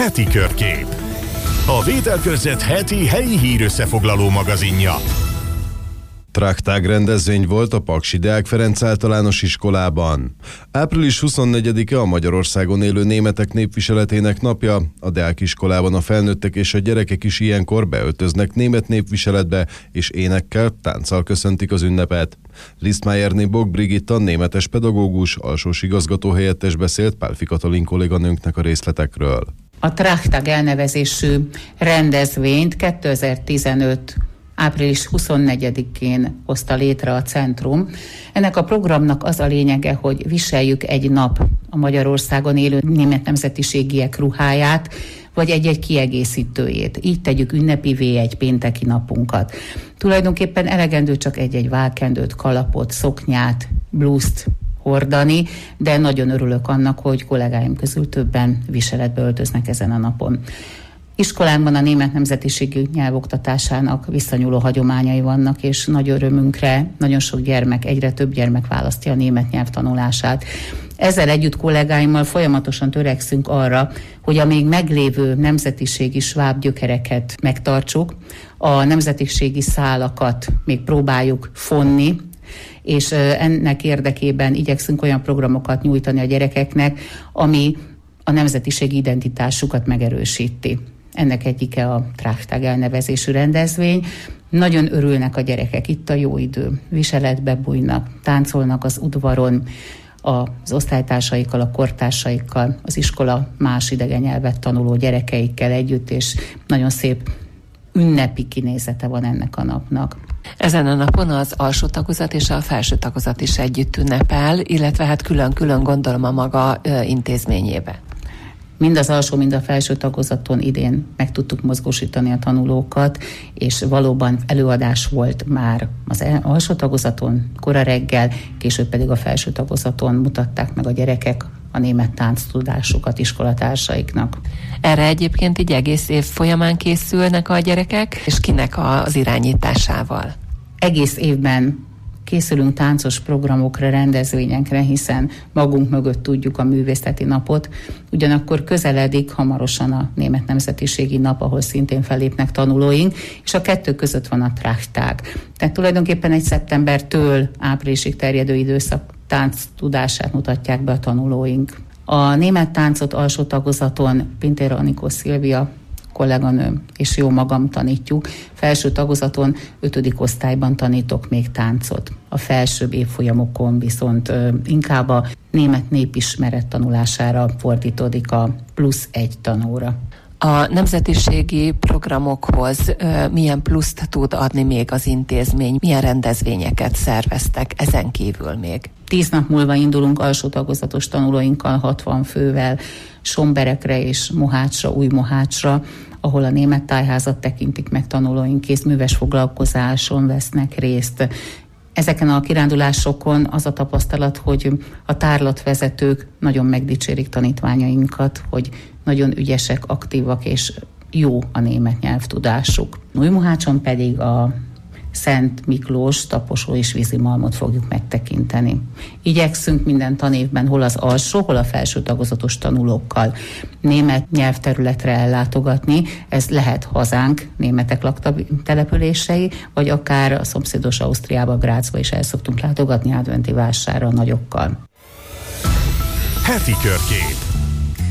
Heti körkép. A Vételkörzet heti helyi hírösszefoglaló magazinja. Traktág rendezvény volt a Paksi Deák Ferenc általános iskolában. Április 24-e a Magyarországon élő németek népviseletének napja. A Deák iskolában a felnőttek és a gyerekek is ilyenkor beöltöznek német népviseletbe, és énekkel, tánccal köszöntik az ünnepet. Lisztmájerné Bog Brigitta, németes pedagógus, alsós igazgatóhelyettes beszélt Pálfi Katalin kolléganőnknek a részletekről. A Traktág elnevezésű rendezvényt 2015 április 24-én hozta létre a centrum. Ennek a programnak az a lényege, hogy viseljük egy nap a Magyarországon élő német nemzetiségiek ruháját, vagy egy-egy kiegészítőjét. Így tegyük ünnepivé egy pénteki napunkat. Tulajdonképpen elegendő csak egy-egy válkendőt, kalapot, szoknyát, blúzt hordani, de nagyon örülök annak, hogy kollégáim közül többen viseletbe öltöznek ezen a napon. Iskolánkban a német nemzetiségű nyelvoktatásának visszanyúló hagyományai vannak, és nagy örömünkre nagyon sok gyermek, egyre több gyermek választja a német nyelv tanulását. Ezzel együtt kollégáimmal folyamatosan törekszünk arra, hogy a még meglévő nemzetiségi sváb gyökereket megtartsuk, a nemzetiségi szálakat még próbáljuk fonni, és ennek érdekében igyekszünk olyan programokat nyújtani a gyerekeknek, ami a nemzetiségi identitásukat megerősíti. Ennek egyike a Traktág elnevezésű rendezvény. Nagyon örülnek a gyerekek, itt a jó idő. Viseletbe bújnak, táncolnak az udvaron, az osztálytársaikkal, a kortársaikkal, az iskola más idegen nyelvet tanuló gyerekeikkel együtt, és nagyon szép ünnepi kinézete van ennek a napnak. Ezen a napon az alsó tagozat és a felső tagozat is együtt ünnepel, illetve hát külön-külön gondolom a maga intézményébe. Mind az alsó, mind a felső tagozaton idén meg tudtuk mozgósítani a tanulókat, és valóban előadás volt már az alsó tagozaton kora reggel, később pedig a felső tagozaton mutatták meg a gyerekek a német tánctudásukat iskolatársaiknak. Erre egyébként így egész év folyamán készülnek a gyerekek, és kinek az irányításával? Egész évben készülünk táncos programokra, rendezvényekre, hiszen magunk mögött tudjuk a művészeti napot. Ugyanakkor közeledik hamarosan a német nemzetiségi nap, ahol szintén fellépnek tanulóink, és a kettő között van a Traktág. Tehát tulajdonképpen egy szeptembertől áprilisig terjedő időszak tánc tudását mutatják be a tanulóink. A német táncot alsó tagozaton Pintér Anikó Szilvia kolléganőm és jó magam tanítjuk. Felső tagozaton 5. osztályban tanítok még táncot. A felsőbb évfolyamokon viszont inkább a német népismeret tanulására fordítódik a plusz 1 tanóra. A nemzetiségi programokhoz milyen pluszt tud adni még az intézmény? Milyen rendezvényeket szerveztek ezen kívül még? 10 nap múlva indulunk alsó tagozatos tanulóinkkal 60 fővel Somberekre és Mohácsra, Újmohácsra, ahol a német tájházat tekintik meg tanulóink, kézműves foglalkozáson vesznek részt. Ezeken a kirándulásokon az a tapasztalat, hogy a tárlatvezetők nagyon megdicsérik tanítványainkat, hogy nagyon ügyesek, aktívak és jó a német nyelvtudásuk. Újmohácson pedig a Szent Miklós, taposó és vízimalmot fogjuk megtekinteni. Igyekszünk minden tanévben hol az alsó, hol a felső tagozatos tanulókkal német nyelvterületre ellátogatni. Ez lehet hazánk, németek laktelepülései, vagy akár a szomszédos Ausztriába, Grazba is el szoktunk látogatni adventi vásárra nagyokkal. Heti körkép.